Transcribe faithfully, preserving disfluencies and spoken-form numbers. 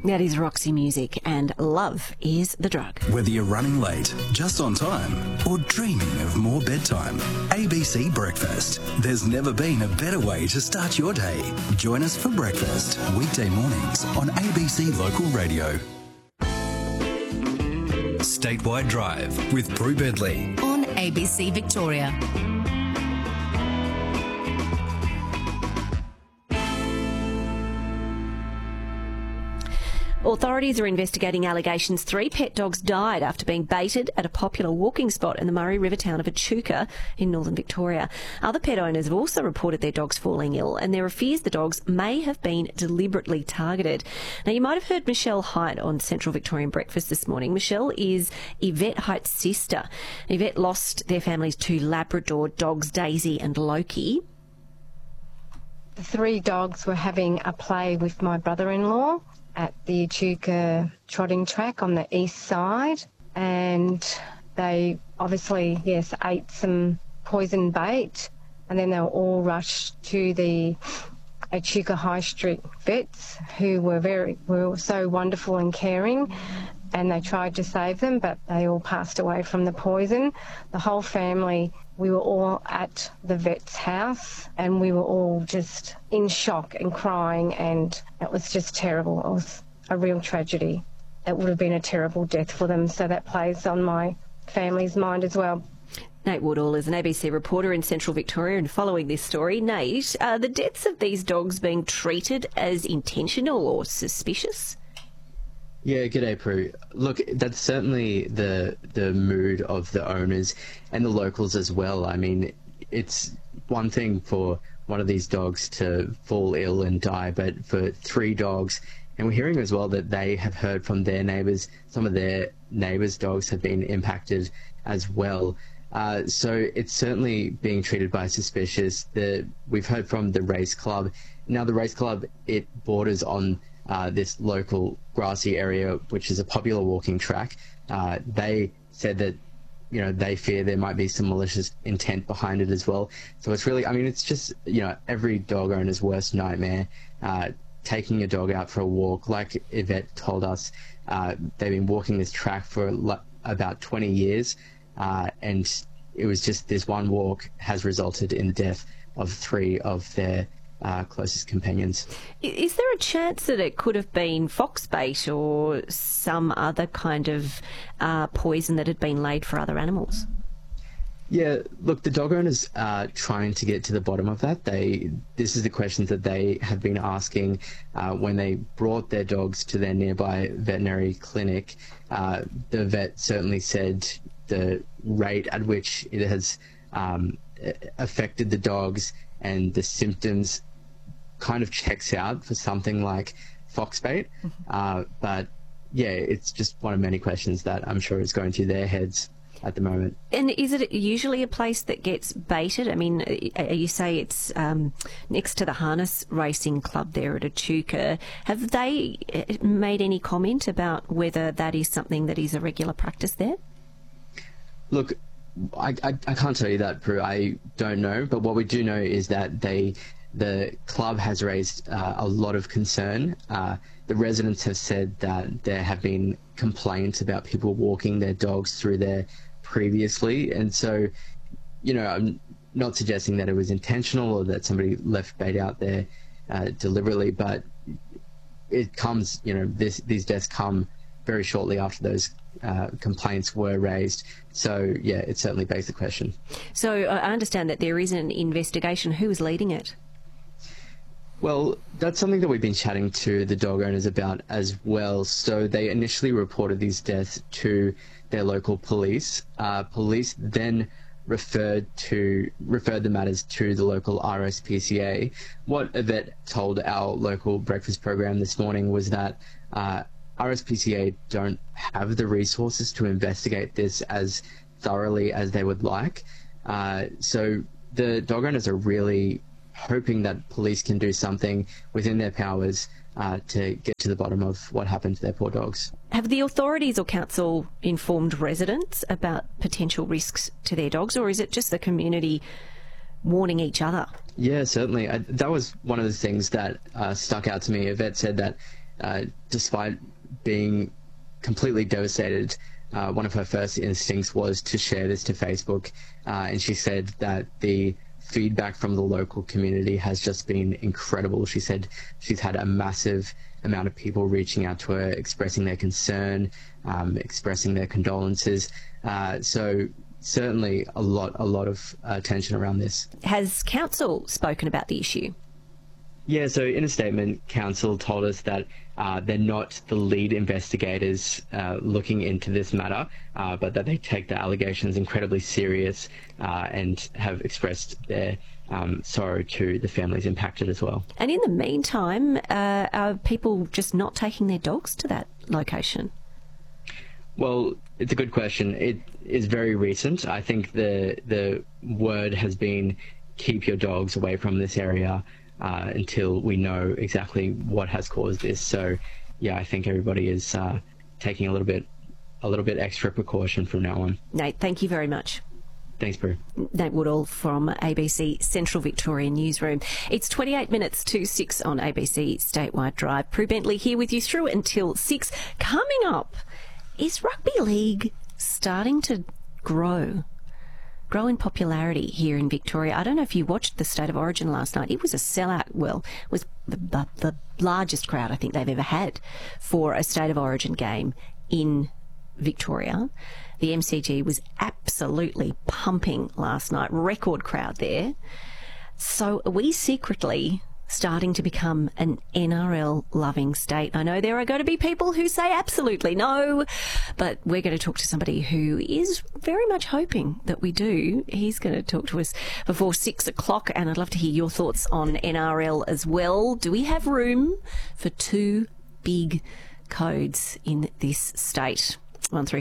That is Roxy Music, and Love is the Drug. Whether you're running late, just on time, or dreaming of more bedtime, A B C Breakfast. There's never been a better way to start your day. Join us for breakfast, weekday mornings on A B C Local Radio. Statewide Drive with Prue Bedley on A B C Victoria. Authorities are investigating allegations three pet dogs died after being baited at a popular walking spot in the Murray River town of Echuca in northern Victoria. Other pet owners have also reported their dogs falling ill, and there are fears the dogs may have been deliberately targeted. Now, you might have heard Michelle Height on Central Victorian Breakfast this morning. Michelle is Yvette Height's sister. Yvette lost their family's two Labrador dogs, Daisy and Loki. The three dogs were having a play with my brother-in-law at the Echuca trotting track on the east side, and they obviously, yes, ate some poison bait, and then they were all rushed to the Echuca High Street vets, who were very were so wonderful and caring, and they tried to save them, but they all passed away from the poison. The whole family, we were all at the vet's house, and we were all just in shock and crying, and it was just terrible. It was a real tragedy. It would have been a terrible death for them, so that plays on my family's mind as well. Nate Woodall is an A B C reporter in Central Victoria and following this story. Nate, are the deaths of these dogs being treated as intentional or suspicious? Yeah, g'day, Prue. Look, that's certainly the the mood of the owners and the locals as well. I mean, it's one thing for one of these dogs to fall ill and die, but for three dogs, and we're hearing as well that they have heard from their neighbours, some of their neighbours' dogs have been impacted as well. Uh, so it's certainly being treated by suspicious. The, we've heard from the race club. Now, the race club, it borders on Uh, this local grassy area, which is a popular walking track. Uh, they said that, you know, they fear there might be some malicious intent behind it as well. So it's really, I mean, it's just, you know, every dog owner's worst nightmare, uh, taking a dog out for a walk. Like Yvette told us, uh, they've been walking this track for lo- about twenty years, uh, and it was just this one walk has resulted in the death of three of their Uh, closest companions. Is there a chance that it could have been fox bait or some other kind of uh, poison that had been laid for other animals? Yeah, look, the dog owners are trying to get to the bottom of that. They, this is the questions that they have been asking uh, when they brought their dogs to their nearby veterinary clinic. Uh, the vet certainly said the rate at which it has um, affected the dogs and the symptoms kind of checks out for something like foxbait. Uh, but yeah, it's just one of many questions that I'm sure is going through their heads at the moment. And is it usually a place that gets baited? I mean, you say it's um, next to the harness racing club there at Echuca. Have they made any comment about whether that is something that is a regular practice there? Look, I, I, I can't tell you that, Prue. I don't know. But what we do know is that they, the club has raised uh, a lot of concern. Uh, the residents have said that there have been complaints about people walking their dogs through there previously. And so, you know, I'm not suggesting that it was intentional or that somebody left bait out there uh, deliberately, but it comes, you know, this, these deaths come very shortly after those uh, complaints were raised. So, yeah, it certainly begs the question. So I understand that there is an investigation. Who is leading it? Well, that's something that we've been chatting to the dog owners about as well. So they initially reported these deaths to their local police. Uh, police then referred to referred the matters to the local R S P C A. What Yvette told our local breakfast program this morning was that uh, R S P C A don't have the resources to investigate this as thoroughly as they would like. Uh, so the dog owners are really hoping that police can do something within their powers uh, to get to the bottom of what happened to their poor dogs. Have the authorities or council informed residents about potential risks to their dogs, or is it just the community warning each other? Yeah, certainly. I, that was one of the things that uh, stuck out to me. Yvette said that uh, despite being completely devastated, uh, one of her first instincts was to share this to Facebook, uh, and she said that the feedback from the local community has just been incredible. She said she's had a massive amount of people reaching out to her, expressing their concern, um, expressing their condolences. Uh, so certainly a lot, a lot of uh, tension around this. Has council spoken about the issue? Yeah, so in a statement, council told us that uh, they're not the lead investigators uh, looking into this matter, uh, but that they take the allegations incredibly serious uh, and have expressed their um, sorrow to the families impacted as well. And in the meantime, uh, are people just not taking their dogs to that location? Well, it's a good question. It is very recent. I think the the word has been keep your dogs away from this area Uh, until we know exactly what has caused this. So, yeah, I think everybody is uh, taking a little bit, a little bit extra precaution from now on. Nate, thank you very much. Thanks, Prue. Nate Woodall from A B C Central Victoria Newsroom. It's twenty-eight minutes to six on A B C Statewide Drive. Prue Bentley here with you through until six. Coming up, is rugby league starting to grow? grow in popularity here in Victoria. I don't know if you watched the State of Origin last night. It was a sellout. Well, it was the, the, the largest crowd I think they've ever had for a State of Origin game in Victoria. The M C G was absolutely pumping last night. Record crowd there. So are we secretly starting to become an N R L-loving state? I know there are going to be people who say absolutely no, but we're going to talk to somebody who is very much hoping that we do. He's going to talk to us before six o'clock, and I'd love to hear your thoughts on N R L as well. Do we have room for two big codes in this state? one three